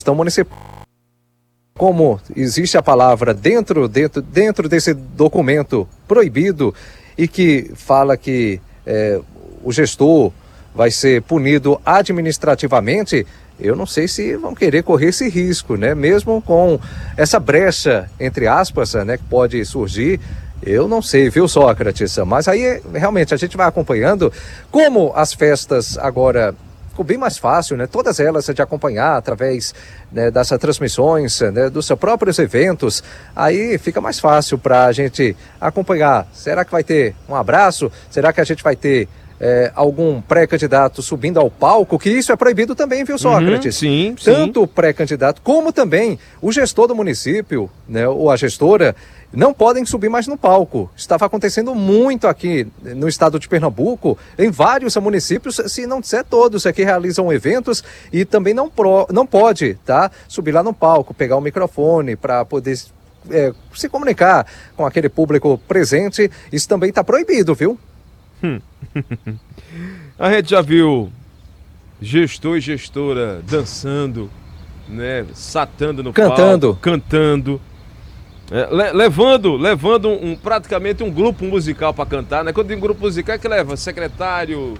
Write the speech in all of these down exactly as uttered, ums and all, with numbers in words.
gestão municipal. Como existe a palavra dentro, dentro, dentro desse documento proibido e que fala que é, o gestor vai ser punido administrativamente, eu não sei se vão querer correr esse risco, né? Mesmo com essa brecha, entre aspas, né, que pode surgir, eu não sei, viu, Sócrates? Mas aí, realmente, a gente vai acompanhando como as festas agora ficou bem mais fácil, né? Todas elas de acompanhar através, né, dessas transmissões, né, dos seus próprios eventos. Aí fica mais fácil para a gente acompanhar. Será que vai ter um abraço? Será que a gente vai ter é, algum pré-candidato subindo ao palco? Que isso é proibido também, viu, Sócrates? Uhum, sim, Tanto sim. o pré-candidato como também o gestor do município, né, ou a gestora, não podem subir mais no palco. Estava acontecendo muito aqui no estado de Pernambuco, em vários municípios, se não disser todos, aqui realizam eventos e também não, pro, não pode, tá, subir lá no palco, pegar o microfone para poder é, se comunicar com aquele público presente. Isso também está proibido, viu? Hum. A gente já viu gestor e gestora dançando, né, satando no Cantando. palco, cantando. É, le, levando, levando um, praticamente um grupo musical para cantar, né? Quando tem um grupo musical é que leva secretário,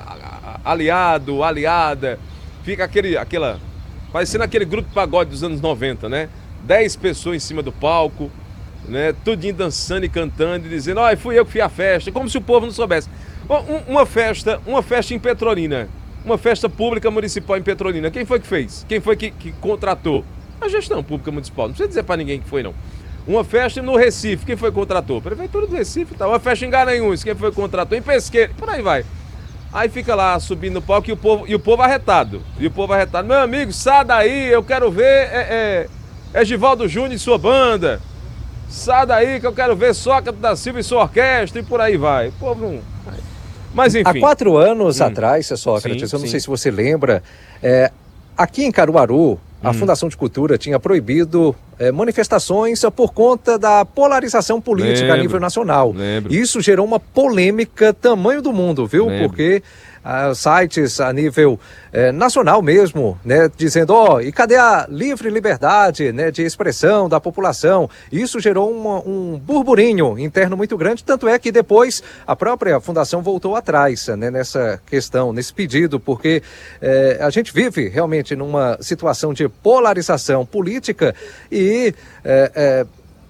aliado, aliada, fica aquele, aquela, parecendo aquele grupo de pagode dos anos noventa, né? Dez pessoas em cima do palco, né? Tudinho dançando e cantando e dizendo, ó, fui eu que fiz a festa, como se o povo não soubesse. Um, uma festa, uma festa em Petrolina, uma festa pública municipal em Petrolina, quem foi que fez? Quem foi que, que contratou? A gestão pública municipal, não precisa dizer para ninguém que foi, não. Uma festa no Recife, quem foi que contratou? Prefeitura do Recife, tá. Uma festa em Garanhuns, quem foi que contratou? Em Pesqueira, por aí vai. Aí fica lá subindo no palco e o povo, e o povo arretado. E o povo arretado, meu amigo, sai daí, eu quero ver é, é, é Givaldo Júnior e sua banda. Sai daí que eu quero ver Sócrates da Silva e sua orquestra e por aí vai. O povo não... Mas enfim. Há quatro anos hum. atrás, Sócrates, sim, eu não sim. sei se você lembra, é, aqui em Caruaru, a Hum. Fundação de Cultura tinha proibido é, manifestações por conta da polarização política Lembro, a nível nacional. lembro. Isso gerou uma polêmica tamanho do mundo, viu? Lembro. Porque ah, sites a nível é, nacional mesmo, né, dizendo, ó, oh, e cadê a livre liberdade, né, de expressão da população? Isso gerou uma, um burburinho interno muito grande, tanto é que depois a própria fundação voltou atrás, né, nessa questão, nesse pedido, porque é, a gente vive realmente numa situação de polarização política e é, é,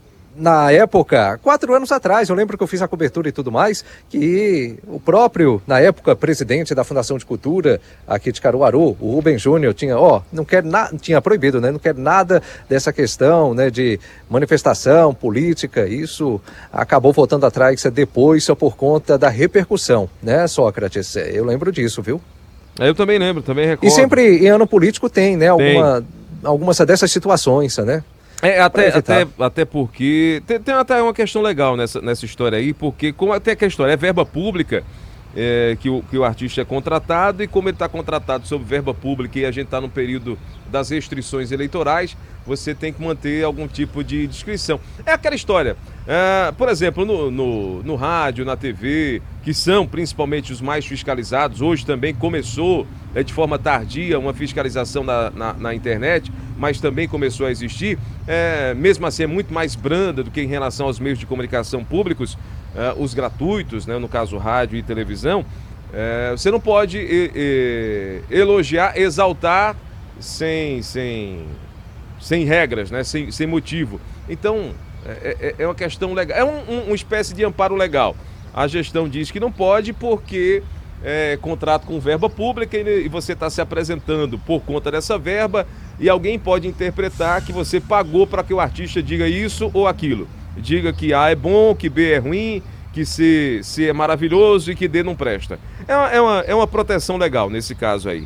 na época, quatro anos atrás, eu lembro que eu fiz a cobertura e tudo mais, que o próprio, na época, presidente da Fundação de Cultura aqui de Caruaru, o Rubem Júnior, tinha, ó, não quer nada, tinha proibido, né, não quer nada dessa questão, né, de manifestação política. Isso acabou voltando atrás depois só por conta da repercussão, né, Sócrates? Eu lembro disso, viu? Eu também lembro, também recordo. E sempre em ano político tem, né, Tem. alguma, algumas dessas situações, né? É, até, até, até porque tem, tem até uma questão legal nessa, nessa história aí, porque como até que a história é verba pública, é, que, o, que o artista é contratado, e como ele está contratado sob verba pública e a gente está no período das restrições eleitorais, você tem que manter algum tipo de descrição. É aquela história, é, por exemplo, no, no, no rádio, na T V, que são principalmente os mais fiscalizados, hoje também começou é, de forma tardia uma fiscalização na, na, na internet, mas também começou a existir, é, mesmo assim é muito mais branda do que em relação aos meios de comunicação públicos, é, os gratuitos, né, no caso rádio e televisão, é, você não pode e, e, elogiar, exaltar sem, sem, sem regras, né, sem, sem motivo. Então, é, é, é uma questão legal, é um, um, uma espécie de amparo legal. A gestão diz que não pode porque é contrato com verba pública e, e você está se apresentando por conta dessa verba e alguém pode interpretar que você pagou para que o artista diga isso ou aquilo. Diga que A é bom, que B é ruim, que C, C é maravilhoso e que D não presta. É uma, é, uma, é uma proteção legal nesse caso aí.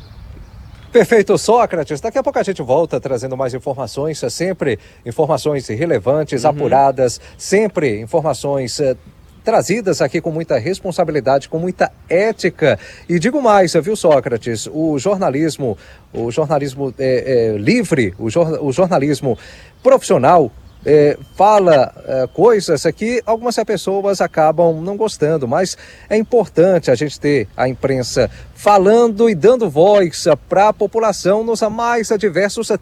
Perfeito, Sócrates. Daqui a pouco a gente volta trazendo mais informações, sempre informações relevantes, uhum. apuradas, sempre informações uh, trazidas aqui com muita responsabilidade, com muita ética. E digo mais, viu, Sócrates, o jornalismo, o jornalismo é, é, livre, o, jor, o jornalismo profissional, É, fala é, coisas que algumas pessoas acabam não gostando, mas é importante a gente ter a imprensa falando e dando voz para a população nos mais diversos